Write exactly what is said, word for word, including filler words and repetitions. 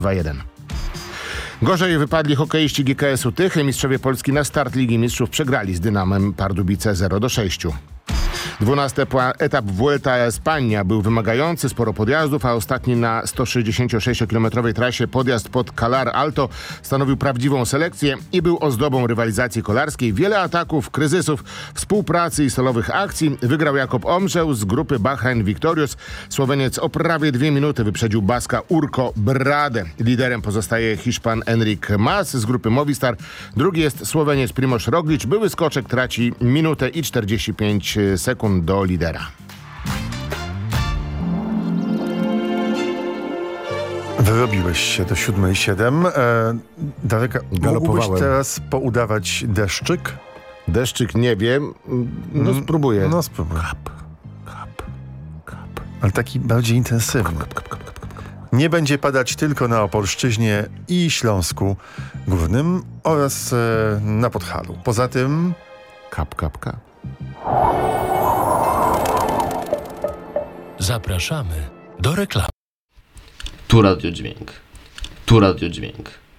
dwa jeden. Gorzej wypadli hokeiści G K S-u Tychy. Mistrzowie Polski na start Ligi Mistrzów przegrali z Dynamem Pardubice zero do sześciu. Dwunasty etap Vuelta a España był wymagający, sporo podjazdów, a ostatni na sto sześćdziesięciosześciokilometrowej trasie podjazd pod Calar Alto stanowił prawdziwą selekcję i był ozdobą rywalizacji kolarskiej. Wiele ataków, kryzysów, współpracy i solowych akcji. Wygrał Jakob Omrzeł z grupy Bahrain Victorious. Słoweniec o prawie dwie minuty wyprzedził Baska Urko Brade. Liderem pozostaje Hiszpan Enric Mas z grupy Movistar. Drugi jest Słoweniec Primož Roglič. Były skoczek traci minutę i czterdzieści pięć sekund do lidera. Wyrobiłeś się do siódmej siedem. E, Darek, mógłbyś teraz poudawać deszczyk? Deszczyk nie wiem. No spróbuję. No spróbuj. Kap, kap, kap. Ale taki bardziej intensywny. Kap, kap, kap, kap, kap. Nie będzie padać tylko na Opolszczyźnie i Śląsku Górnym oraz e, na Podhalu. Poza tym... Kap, kap, kap. Zapraszamy do reklamy. Tu radiodźwięk. Tu radiodźwięk.